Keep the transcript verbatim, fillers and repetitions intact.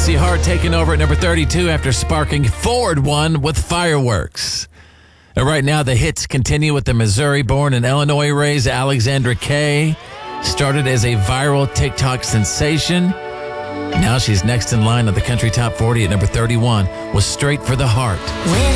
Kelsey Hart taking over at number thirty-two after sparking forward one with Fireworks. And right now, the hits continue with the Missouri-born and Illinois-raised Alexandra Kay. Started as a viral TikTok sensation. Now she's next in line of the Country Top forty at number thirty-one with Straight for the Heart.